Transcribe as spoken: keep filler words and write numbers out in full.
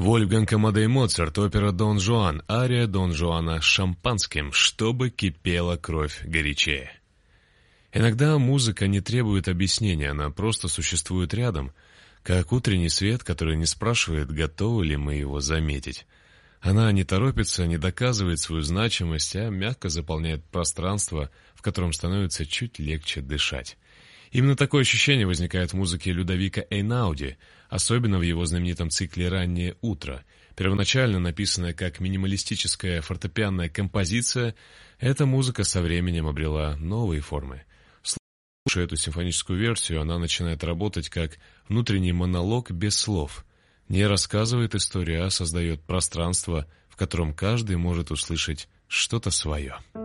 Вольфганг Амадей Моцарт, опера «Дон Жуан», ария Дон Жуана с шампанским, чтобы кипела кровь горячее. Иногда музыка не требует объяснения, она просто существует рядом, как утренний свет, который не спрашивает, готовы ли мы его заметить. Она не торопится, не доказывает свою значимость, а мягко заполняет пространство, в котором становится чуть легче дышать. Именно такое ощущение возникает в музыке Людовика Эйнауди, особенно в его знаменитом цикле «Раннее утро». Первоначально написанная как минималистическая фортепианная композиция, эта музыка со временем обрела новые формы. Слушая эту симфоническую версию, она начинает работать как внутренний монолог без слов. Не рассказывает историю, а создает пространство, в котором каждый может услышать что-то свое.